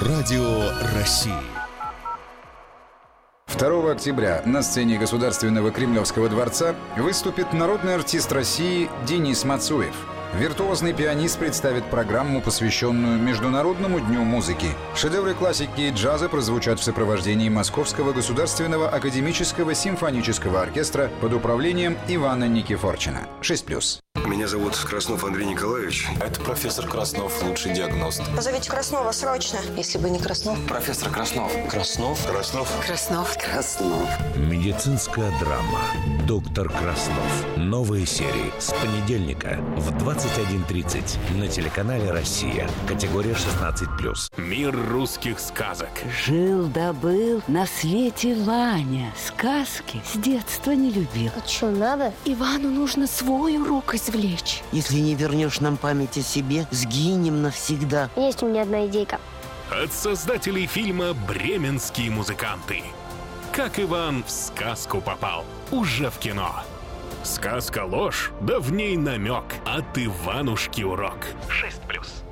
Радио России. 2 октября на сцене Государственного Кремлевского дворца выступит народный артист России Денис Мацуев. Виртуозный пианист представит программу, посвященную Международному дню музыки. Шедевры классики и джаза прозвучат в сопровождении Московского государственного академического симфонического оркестра под управлением Ивана Никифорчина. 6+. Меня зовут Краснов Андрей Николаевич. Это профессор Краснов, лучший диагност. Позовите Краснова срочно. Если бы не Краснов. Профессор Краснов. Краснов. Краснов. Краснов. Краснов. Медицинская драма «Доктор Краснов». Новые серии с понедельника в 21:30 на телеканале «Россия». Категория 16+. Мир русских сказок. Жил-да-был на свете Ваня. Сказки с детства не любил. А что, надо? Ивану нужно свой урок извлечь. Если не вернешь нам память о себе, сгинем навсегда. Есть у меня одна идейка. От создателей фильма «Бременские музыканты». Как Иван в сказку попал. Уже в кино. Сказка ложь, да в ней намек. От Иванушки урок. 6+.